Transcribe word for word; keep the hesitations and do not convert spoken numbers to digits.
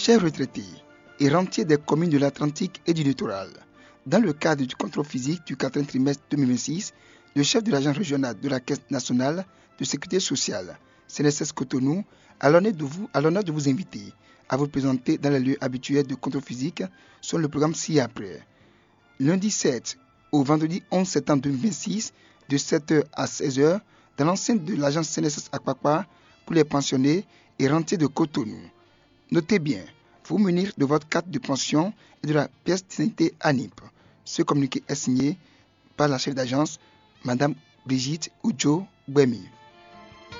Chers retraités et rentiers des communes de l'Atlantique et du littoral, dans le cadre du contrôle physique du quatrième trimestre deux mille vingt-six, le chef de l'agence régionale de la Caisse nationale de sécurité sociale, C N S S Cotonou, a l'honneur de vous, a l'honneur de vous inviter à vous présenter dans les lieux habituels de contrôle physique sur le programme ci-après. Lundi sept au vendredi onze septembre deux mille vingt-six, de sept heures à seize heures, dans l'enceinte de l'agence C N S S Akpakpa pour les pensionnés et rentiers de Cotonou. Notez bien, vous munir de votre carte de pension et de la pièce d'identité A N I P. Ce communiqué est signé par la chef d'agence, Madame Brigitte Oudjo Bouemi.